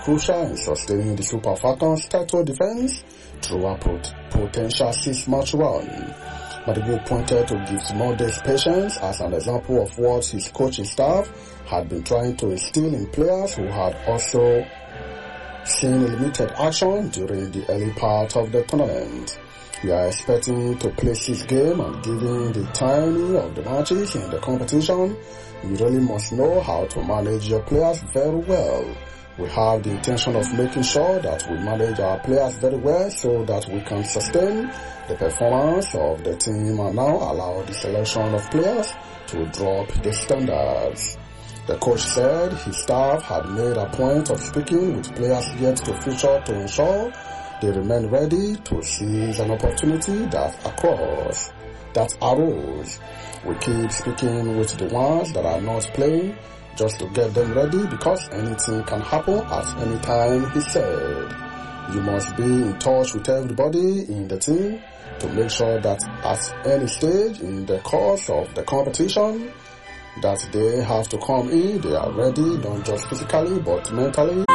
crucial in sustaining the Super Falcons' title defense through a potential 6-match run. Madugu pointed to Gibbs Monday's patience as an example of what his coaching staff had been trying to instill in players who had also seen limited action during the early part of the tournament. We are expecting to play 6 games, and given the timing of the matches in the competition, you really must know how to manage your players very well. We have the intention of making sure that we manage our players very well so that we can sustain the performance of the team and now allow the selection of players to drop the standards. The coach said his staff had made a point of speaking with players yet to feature to ensure they remain ready to seize an opportunity that arose. We keep speaking with the ones that are not playing just to get them ready because anything can happen at any time, he said. You must be in touch with everybody in the team to make sure that at any stage in the course of the competition that they have to come in, they are ready, not just physically but mentally.